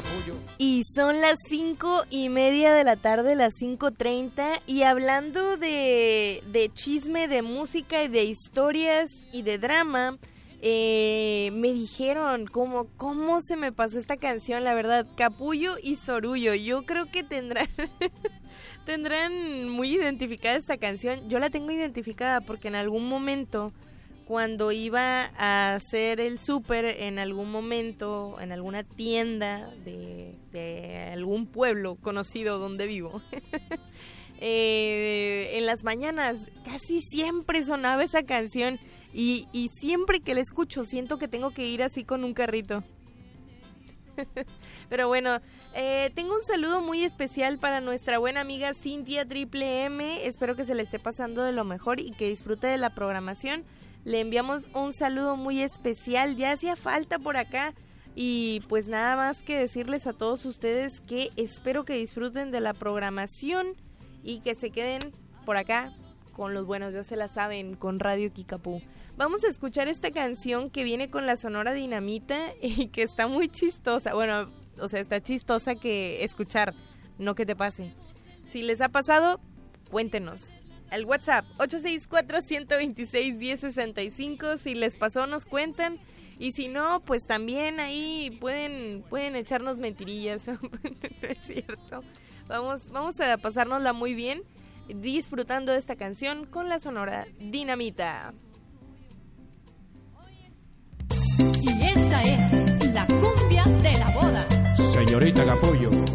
capullo. Y son las 5:30 de la tarde, las 5:30, y hablando de chisme, de música y de historias y de drama, me dijeron cómo se me pasó esta canción, la verdad, Capullo y Sorullo. Yo creo que tendrán muy identificada esta canción. Yo la tengo identificada porque en algún momento, cuando iba a hacer el súper, en algún momento, en alguna tienda de algún pueblo conocido donde vivo, en las mañanas casi siempre sonaba esa canción y siempre que la escucho siento que tengo que ir así con un carrito. Pero bueno, tengo un saludo muy especial para nuestra buena amiga Cintia Triple M. Espero que se le esté pasando de lo mejor y que disfrute de la programación. Le enviamos un saludo muy especial, ya hacía falta por acá. Y pues nada más que decirles a todos ustedes que espero que disfruten de la programación y que se queden por acá con los buenos, ya se la saben, con Radio Kikapú. Vamos a escuchar esta canción que viene con la Sonora Dinamita y que está muy chistosa. Bueno, o sea, está chistosa que escuchar, no que te pase. Si les ha pasado, cuéntenos. Al WhatsApp 864-126-1065. Si les pasó, nos cuentan. Y si no, pues también ahí pueden echarnos mentirillas. No es cierto. Vamos a pasárnosla muy bien disfrutando de esta canción con la Sonora Dinamita. Y esta es la cumbia de la boda. Señorita Capullo.